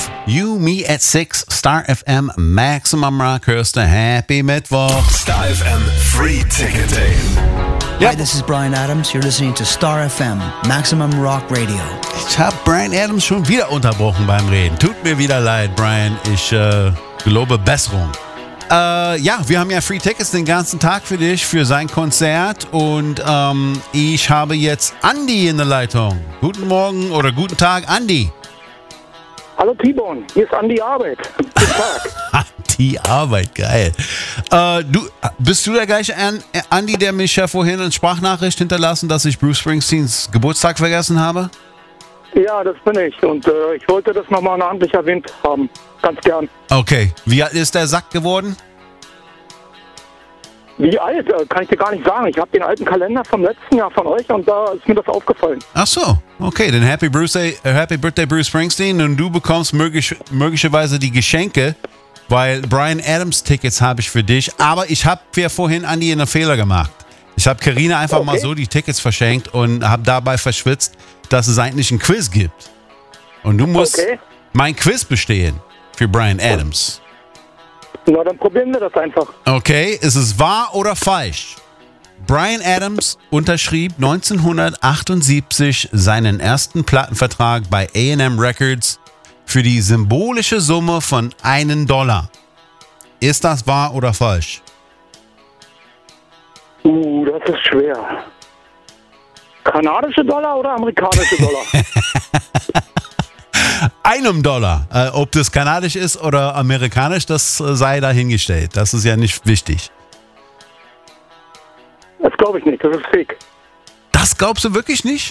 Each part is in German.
You, Me at 6, Star FM, Maximum Rock, hörst du Happy Mittwoch. Star FM Free Ticket Day. Yep. Hi, this is Brian Adams. You're listening to Star FM, Maximum Rock Radio. Ich habe Brian Adams schon wieder unterbrochen beim Reden. Tut mir wieder leid, Brian. Ich gelobe Besserung. Ja, wir haben ja Free Tickets den ganzen Tag für dich, für sein Konzert. Und ich habe jetzt Andi in der Leitung. Guten Morgen oder guten Tag, Andi. Hallo T-Bone, hier ist Andi Arbeit. Guten Tag. Die Arbeit, geil. Bist du der gleiche Andi, der mich ja vorhin eine Sprachnachricht hinterlassen, dass ich Bruce Springsteens Geburtstag vergessen habe? Ja, das bin ich und ich wollte das nochmal namentlich erwähnt haben. Ganz gern. Okay, wie alt ist der Sack geworden? Wie alt? Kann ich dir gar nicht sagen. Ich habe den alten Kalender vom letzten Jahr von euch und da ist mir das aufgefallen. Ach so, okay, dann Happy Birthday Bruce Springsteen und du bekommst möglicherweise die Geschenke, weil Brian Adams Tickets habe ich für dich, aber ich habe ja vorhin Andi einen Fehler gemacht. Ich habe Carina einfach mal so die Tickets verschenkt und habe dabei verschwitzt, dass es eigentlich ein Quiz gibt. Und du musst mein Quiz bestehen für Brian Adams. Na, dann probieren wir das einfach. Okay, ist es wahr oder falsch? Brian Adams unterschrieb 1978 seinen ersten Plattenvertrag bei A&M Records für die symbolische Summe von $1. Ist das wahr oder falsch? Das ist schwer. Kanadische Dollar oder amerikanische Dollar? $1. Ob das kanadisch ist oder amerikanisch, das sei dahingestellt. Das ist ja nicht wichtig. Das glaube ich nicht, das ist fake. Das glaubst du wirklich nicht?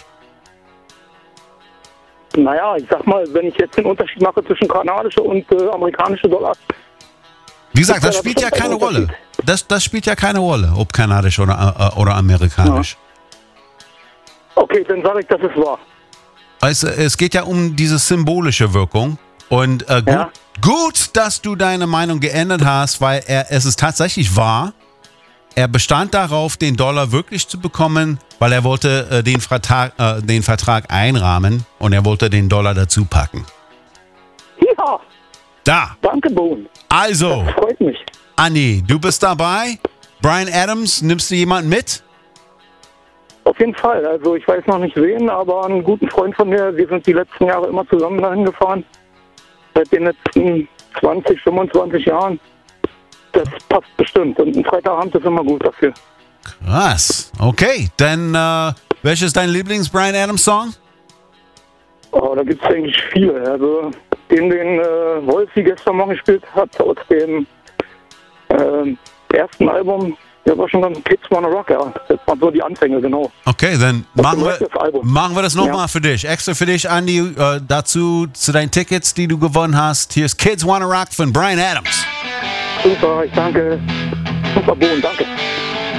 Naja, ich sag mal, wenn ich jetzt den Unterschied mache zwischen kanadische und amerikanische Dollar. Wie gesagt, das spielt ja keine Rolle. Das spielt ja keine Rolle, ob kanadisch oder amerikanisch. Ja. Okay, dann sage ich, das ist wahr. Es geht ja um diese symbolische Wirkung. Und gut, dass du deine Meinung geändert hast, weil es ist tatsächlich wahr. Er bestand darauf, den Dollar wirklich zu bekommen, weil er wollte den Vertrag einrahmen und er wollte den Dollar dazu packen. Ja. Da. Danke, Bohn. Also, das freut mich. Anni, du bist dabei. Brian Adams, nimmst du jemanden mit? Auf jeden Fall. Also ich weiß noch nicht wen, aber einen guten Freund von mir, wir sind die letzten Jahre immer zusammen dahin gefahren. Seit den letzten 20, 25 Jahren. Das passt bestimmt. Und ein Freitagabend ist immer gut dafür. Krass. Okay, dann welches ist dein Lieblings-Brian Adams-Song? Oh, da gibt es eigentlich viele. Also den Wolfi gestern Morgen gespielt hat aus dem ersten Album. Der war schon dann Kids Wanna Rock, ja. Das waren so die Anfänge, genau. Okay, dann machen wir das nochmal für dich. Extra für dich, Andi, dazu zu deinen Tickets, die du gewonnen hast. Hier ist Kids Wanna Rock von Brian Adams. Super, ich danke. Super, Bohn, danke.